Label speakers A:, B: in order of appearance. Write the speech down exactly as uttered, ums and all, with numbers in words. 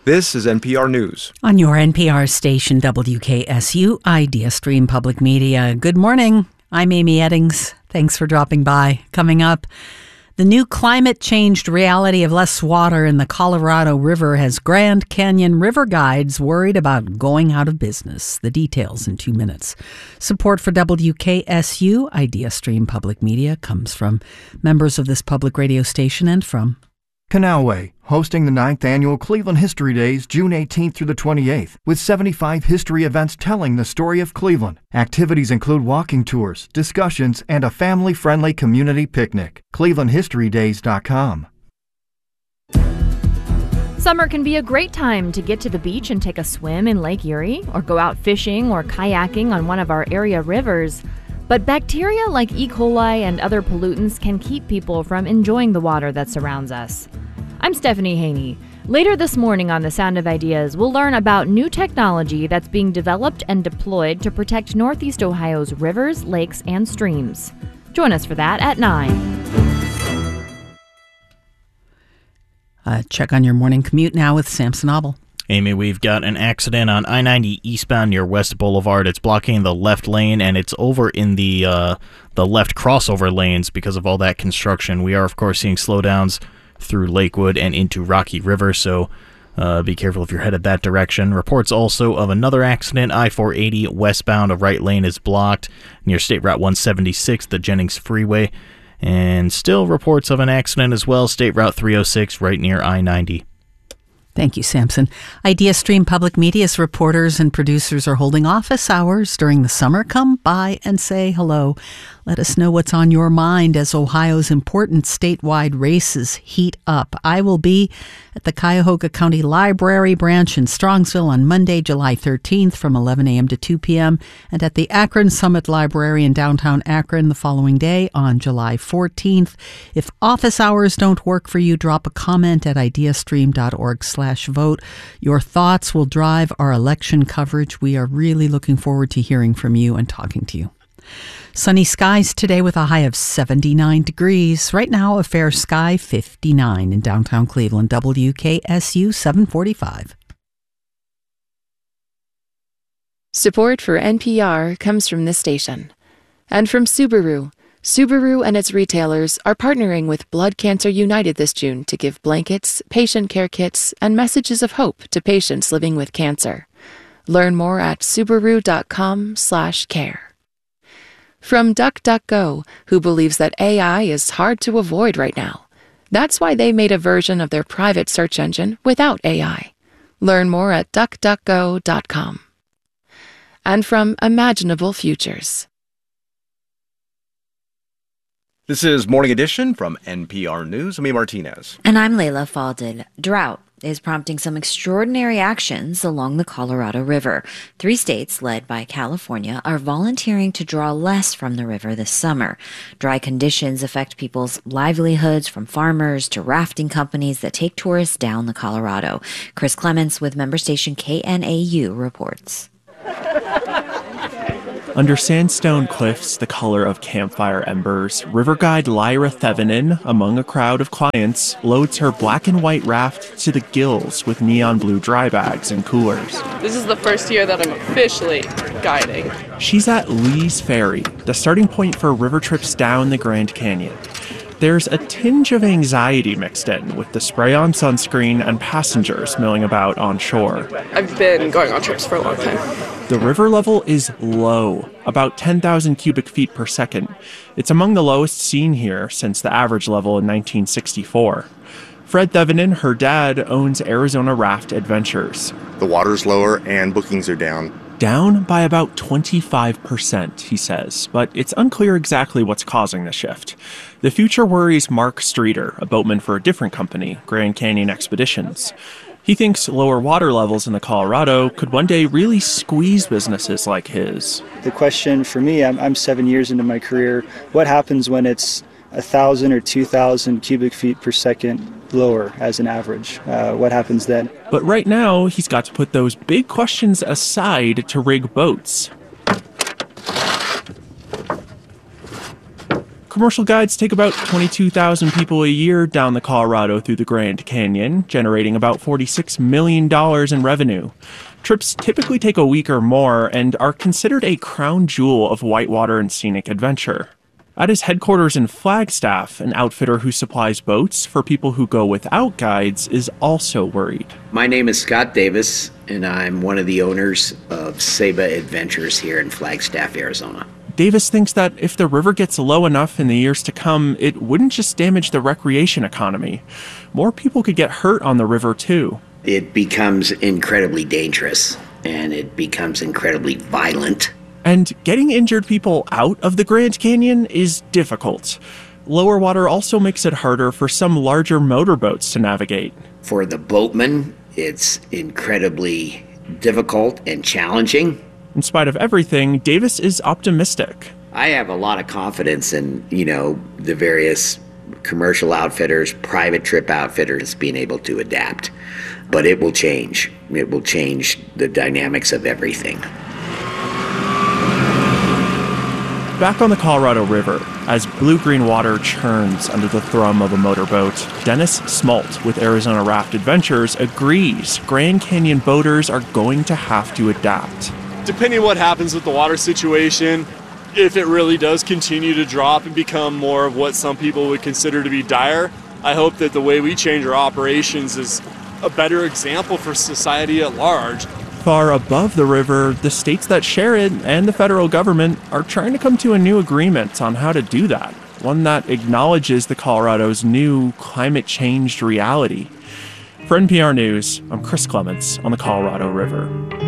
A: This is N P R News.
B: On your N P R station, W K S U, IdeaStream Public Media. Good morning. I'm Amy Eddings. Thanks for dropping by. Coming up, the new climate-changed reality of less water in the Colorado River has Grand Canyon River Guides worried about going out of business. The details in two minutes. Support for W K S U, IdeaStream Public Media, comes from members of this public radio station and from
C: Canalway, hosting the ninth Annual Cleveland History Days June eighteenth through the twenty-eighth, with seventy-five history events telling the story of Cleveland. Activities include walking tours, discussions, and a family-friendly community picnic. cleveland history days dot com.
D: Summer can be a great time to get to the beach and take a swim in Lake Erie, or go out fishing or kayaking on one of our area rivers. But bacteria like E. coli and other pollutants can keep people from enjoying the water that surrounds us. I'm Stephanie Haney. Later this morning on The Sound of Ideas, we'll learn about new technology that's being developed and deployed to protect Northeast Ohio's rivers, lakes, and streams. Join us for that at nine.
B: Uh, check on your morning commute now with Samson Obel.
E: Amy, we've got an accident on I ninety eastbound near West Boulevard. It's blocking the left lane, and it's over in the uh, the left crossover lanes because of all that construction. We are, of course, seeing slowdowns through Lakewood and into Rocky River, so uh, be careful if you're headed that direction. Reports also of another accident. I four eighty westbound, a right lane is blocked near State Route one seventy-six, the Jennings Freeway. And still reports of an accident as well, State Route three oh six, right near I ninety.
B: Thank you, Samson. IdeaStream Public Media's reporters and producers are holding office hours during the summer. Come by and say hello. Let us know what's on your mind as Ohio's important statewide races heat up. I will be at the Cuyahoga County Library branch in Strongsville on Monday, July thirteenth from eleven a.m. to two p.m. and at the Akron Summit Library in downtown Akron the following day on July fourteenth. If office hours don't work for you, drop a comment at ideastream.org slash vote. Your thoughts will drive our election coverage. We are really looking forward to hearing from you and talking to you. Sunny skies today with a high of seventy-nine degrees. Right now, a fair sky, fifty-nine in downtown Cleveland. W K S U seven forty-five.
F: Support for N P R comes from this station. And from Subaru. Subaru and its retailers are partnering with Blood Cancer United this June to give blankets, patient care kits, and messages of hope to patients living with cancer. Learn more at subaru.com slash care. From DuckDuckGo, who believes that A I is hard to avoid right now. That's why they made a version of their private search engine without A I. Learn more at duck duck go dot com. And from Imaginable Futures.
A: This is Morning Edition from N P R News. I'm E. Martinez.
G: And I'm Layla Falded. Drought is prompting some extraordinary actions along the Colorado River. Three states, led by California, are volunteering to draw less from the river this summer. Dry conditions affect people's livelihoods, from farmers to rafting companies that take tourists down the Colorado. Chris Clements with member station K N A U reports.
H: Under sandstone cliffs the color of campfire embers, river guide Lyra Thevenin, among a crowd of clients, loads her black and white raft to the gills with neon blue dry bags and coolers.
I: This is the first year that I'm officially guiding.
H: She's at Lee's Ferry, the starting point for river trips down the Grand Canyon. There's a tinge of anxiety mixed in with the spray-on sunscreen and passengers milling about on shore.
I: I've been going on trips for a long time.
H: The river level is low, about ten thousand cubic feet per second. It's among the lowest seen here since the average level in nineteen sixty-four. Fred Thevenin, her dad, owns Arizona Raft Adventures.
J: The water's lower and bookings are down.
H: Down by about twenty-five percent, he says, but it's unclear exactly what's causing the shift. The future worries Mark Streeter, a boatman for a different company, Grand Canyon Expeditions. He thinks lower water levels in the Colorado could one day really squeeze businesses like his.
K: The question for me, I'm, I'm seven years into my career, what happens when it's one thousand or two thousand cubic feet per second lower as an average? Uh, what happens then?
H: But right now, he's got to put those big questions aside to rig boats. Commercial guides take about twenty-two thousand people a year down the Colorado through the Grand Canyon, generating about forty-six million dollars in revenue. Trips typically take a week or more and are considered a crown jewel of whitewater and scenic adventure. At his headquarters in Flagstaff, an outfitter who supplies boats for people who go without guides is also worried.
L: My name is Scott Davis, and I'm one of the owners of Saba Adventures here in Flagstaff, Arizona.
H: Davis thinks that if the river gets low enough in the years to come, it wouldn't just damage the recreation economy. More people could get hurt on the river, too.
L: It becomes incredibly dangerous, and it becomes incredibly violent.
H: And getting injured people out of the Grand Canyon is difficult. Lower water also makes it harder for some larger motorboats to navigate.
L: For the boatman, it's incredibly difficult and challenging.
H: In spite of everything, Davis is optimistic.
L: I have a lot of confidence in, you know, the various commercial outfitters, private trip outfitters being able to adapt. But it will change. It will change the dynamics of everything.
H: Back on the Colorado River, as blue-green water churns under the thrum of a motorboat, Dennis Smalt with Arizona Raft Adventures agrees Grand Canyon boaters are going to have to adapt.
M: Depending on what happens with the water situation, if it really does continue to drop and become more of what some people would consider to be dire, I hope that the way we change our operations is a better example for society at large.
H: Far above the river, the states that share it and the federal government are trying to come to a new agreement on how to do that, one that acknowledges the Colorado's new climate-changed reality. For N P R News, I'm Chris Clements on the Colorado River.